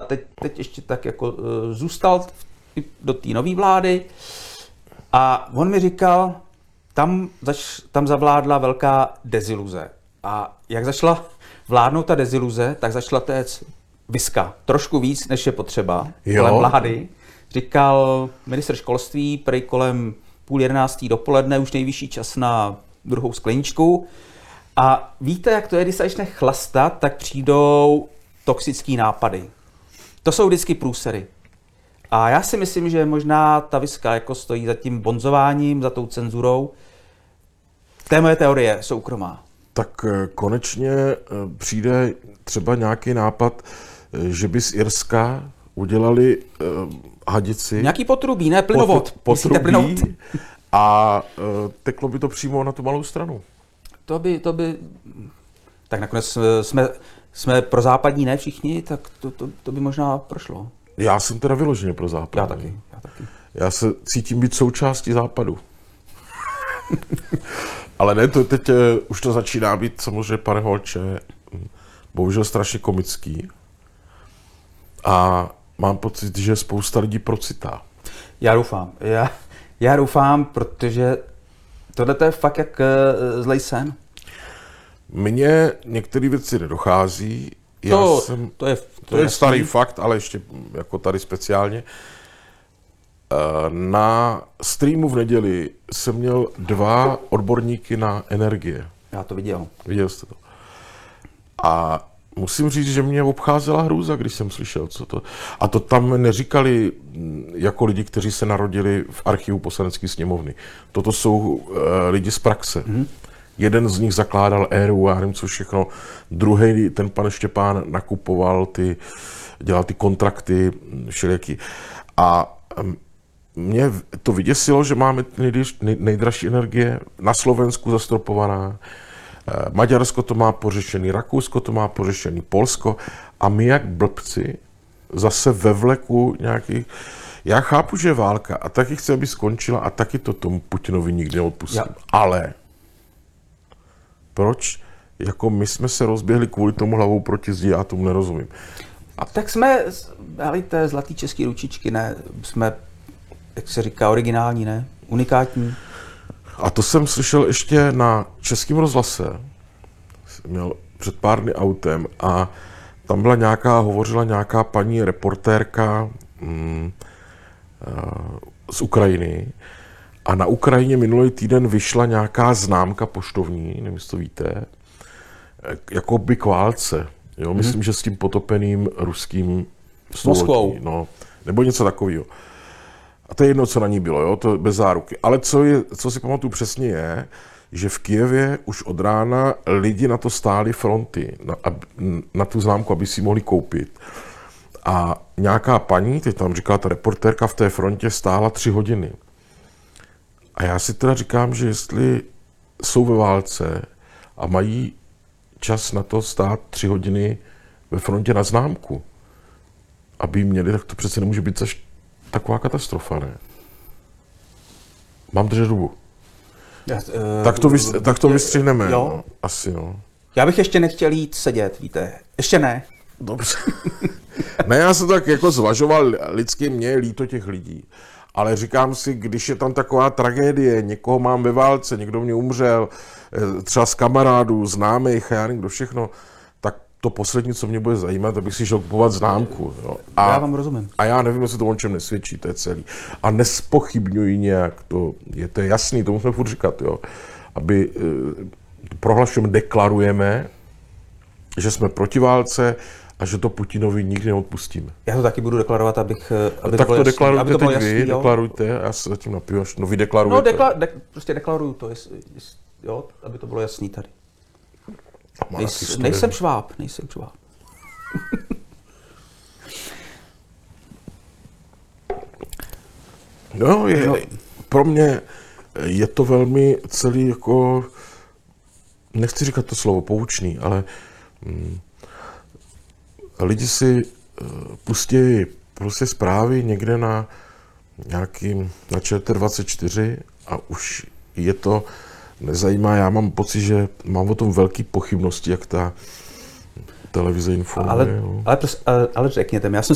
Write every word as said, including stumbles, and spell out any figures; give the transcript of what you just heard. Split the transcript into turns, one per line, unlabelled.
teď, teď ještě tak jako uh, zůstal do té nové vlády a on mi říkal, tam, zač, tam zavládla velká deziluze. A jak začala vládnout ta deziluze, tak začala téct viska. Trošku víc, než je potřeba.
Jo.
Kolem vlády. Říkal ministr školství, prej kolem půl jedenáctý dopoledne, už nejvyšší čas na druhou skleničku. A víte, jak to je, když se začne chlastat, tak přijdou toxický nápady. To jsou vždycky průsery. A já si myslím, že možná ta viska jako stojí za tím bonzováním, za tou cenzurou. To je moje teorie soukromá.
Tak konečně přijde třeba nějaký nápad, že by z Irska udělali uh, hadici.
Nějaký potrubí, ne plynovod.
Potrubí plynovod. A uh, teklo by to přímo na tu malou stranu.
To by, to by... Tak nakonec jsme, jsme pro západní, ne všichni, tak to, to, to by možná prošlo.
Já jsem teda vyloženě pro západ.
Já taky, já taky.
Já se cítím být součástí západu. Ale ne, to teď už to začíná být samozřejmě, pane Holče, bohužel strašně komický. A mám pocit, že spousta lidí procitá.
Já doufám. Já, já doufám, protože tohle je fakt jak uh, zlej sen.
Mně některé věci nedochází. Já
To,
jsem,
to je, to
to je
jasný.
starý fakt, ale ještě jako tady speciálně. Na streamu v neděli jsem měl dva odborníky na energie.
Já to viděl.
Viděl jste to. A musím říct, že mě obcházela hrůza, když jsem slyšel, co to... A to tam neříkali jako lidi, kteří se narodili v archivu Poslanecké sněmovny. Toto jsou uh, lidi z praxe. Mm-hmm. Jeden z nich zakládal éru, já nevím co všechno. Druhý, ten pan Štěpán, nakupoval ty, dělal ty kontrakty všelijaký. A um, mě to vyděsilo, že máme nejdražší energie na Slovensku zastropovaná. Maďarsko to má pořešený, Rakousko to má pořešený, Polsko a my jak blbci zase ve vleku nějakých... Já chápu, že je válka a taky chci, aby skončila a taky to tomu Putinovi nikdy neodpustím. Já. Ale proč? Jako my jsme se rozběhli kvůli tomu hlavou proti zdi, já tomu nerozumím.
A tak jsme, hele, té zlatý český ručičky, ne? Jsme, jak se říká, originální, ne? Unikátní.
A to jsem slyšel ještě na Českém rozhlase. Jsem měl před pár dny autem a tam byla nějaká, hovořila nějaká paní reportérka mm, z Ukrajiny. A na Ukrajině minulý týden vyšla nějaká známka poštovní, nevím, jestli to víte, jako by k válce. Jo? Myslím, hmm. že s tím potopeným ruským
Moskvou.
No, nebo něco takového. A to je jedno, co na ní bylo, jo? To bez záruky. Ale co, je, co si pamatuju přesně je, že v Kyjevě už od rána lidi na to stáli fronty, na, na tu známku, aby si mohli koupit. A nějaká paní, teď tam říkala ta reportérka, v té frontě stála tři hodiny. A já si teda říkám, že jestli jsou ve válce a mají čas na to stát tři hodiny ve frontě na známku, aby měli, tak to přece nemůže být zaš taková katastrofa, ne? Mám držet hubu.
Já, uh,
tak to, vys, tak to vystřihneme,
jo.
No, asi, no.
Já bych ještě nechtěl jít sedět, víte. Ještě ne.
Dobře. Ne, já jsem tak jako zvažoval, lidsky mě je líto těch lidí. Ale říkám si, když je tam taková tragédie, někoho mám ve válce, někdo mě umřel, třeba z kamarádů, známých, já nevím kdo všechno, tak to poslední, co mě bude zajímat, abych si šel kupovat známku. Jo. A,
já vám rozumím.
A já nevím, jestli to o čem nesvědčí, to je celý. A nespochybňuji nějak, to je, to je jasný, to musíme furt říkat, jo. Aby eh, prohlašujeme, deklarujeme, že jsme proti válce, a že to Putinovi nikdy neodpustíme.
Já to taky budu deklarovat, abych... Aby
tak
to,
to deklarujte
aby to
teď
jasný,
vy,
jo?
deklarujte, já se zatím napiju, až no vy deklarujete.
No, dekla, de, prostě deklaruju to, jest, jest, jo, aby to bylo jasný tady. Nejs, nejsem šváb, nejsem šváb.
No, je, no, pro mě je to velmi celý jako, nechci říkat to slovo poučný, ale hm, lidi si uh, pustí prostě zprávy někde na nějakým, na Č T dvacet čtyři a už je to nezajímá. Já mám pocit, že mám o tom velký pochybnosti, jak ta televize informuje.
Ale, ale, ale, ale řekněte mi, já jsem